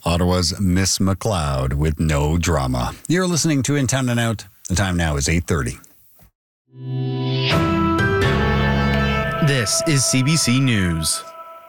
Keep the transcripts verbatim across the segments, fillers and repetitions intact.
Ottawa's Miss McLeod with No Drama. You're listening to In Town and Out. The time now is eight thirty. This is C B C News.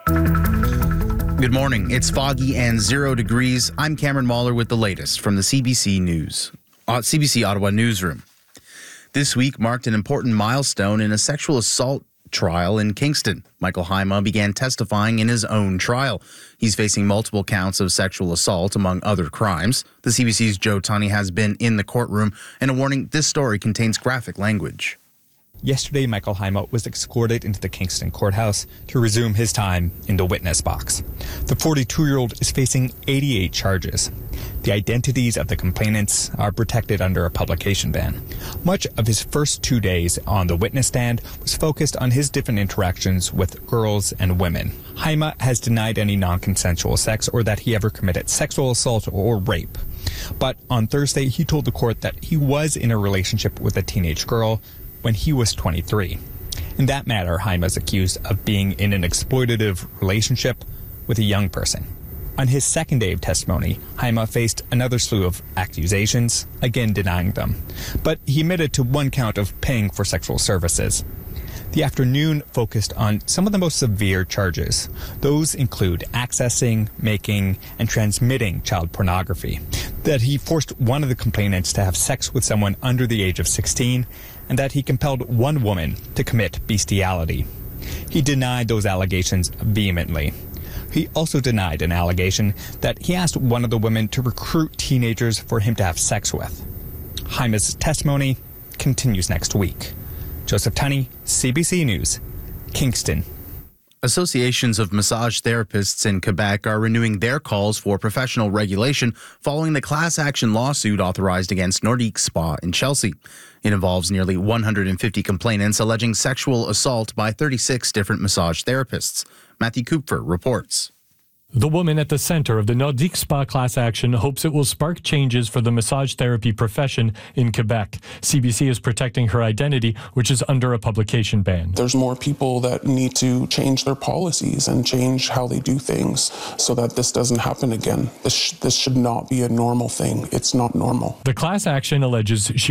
Good morning. It's foggy and zero degrees. I'm Cameron Mahler with the latest from the C B C News, uh, C B C Ottawa newsroom. This week marked an important milestone in a sexual assault trial in Kingston. Michael Hyma began testifying in his own trial. He's facing multiple counts of sexual assault, among other crimes. The C B C's Joe Tunney has been in the courtroom, and a warning: this story contains graphic language. Yesterday, Michael Hyma was escorted into the Kingston courthouse to resume his time in the witness box. The forty-two-year-old is facing eighty-eight charges. The identities of the complainants are protected under a publication ban. Much of his first two days on the witness stand was focused on his different interactions with girls and women. Hyma has denied any non-consensual sex or that he ever committed sexual assault or rape. But on Thursday, he told the court that he was in a relationship with a teenage girl when he was twenty-three. In that matter, Hyma is accused of being in an exploitative relationship with a young person. On his second day of testimony, Hyma faced another slew of accusations, again denying them. But he admitted to one count of paying for sexual services. The afternoon focused on some of the most severe charges. Those include accessing, making, and transmitting child pornography. That he forced one of the complainants to have sex with someone under the age of sixteen, and that he compelled one woman to commit bestiality. He denied those allegations vehemently. He also denied an allegation that he asked one of the women to recruit teenagers for him to have sex with. Hyma's testimony continues next week. Joseph Tunney, C B C News, Kingston. Associations of massage therapists in Quebec are renewing their calls for professional regulation following the class action lawsuit authorized against Nordique Spa in Chelsea. It involves nearly one hundred fifty complainants alleging sexual assault by thirty-six different massage therapists. Matthew Kupfer reports. The woman at the center of the Nordique Spa class action hopes it will spark changes for the massage therapy profession in Quebec. C B C is protecting her identity, which is under a publication ban. There's more people that need to change their policies and change how they do things so that this doesn't happen again. This, sh- this should not be a normal thing. It's not normal. The class action alleges she